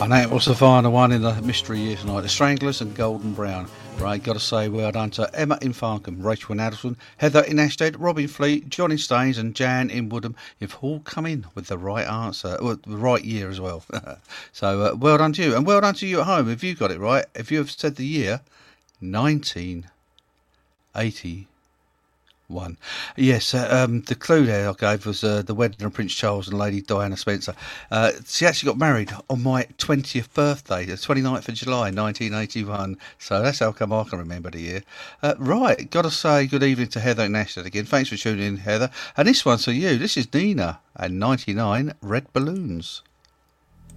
And that was the final one in the mystery year tonight. The Stranglers and Golden Brown. Right, got to say well done to Emma in Farncombe, Rachel in Addleston, Heather in Ashstead, Robin Fleet, John in Staines and Jan in Woodham. You've all come in with the right answer, well, the right year as well. So well done to you. And well done to you at home if you got it right. If you have said the year, 1981. Yes, the clue there I gave was the wedding of Prince Charles and Lady Diana Spencer. She actually got married on my 20th birthday, the 29th of July 1981. So that's how come I can remember the year. Right, got to say good evening to Heather and Ashton again. Thanks for tuning in, Heather. And this one's for you. This is Nina and 99 Red Balloons.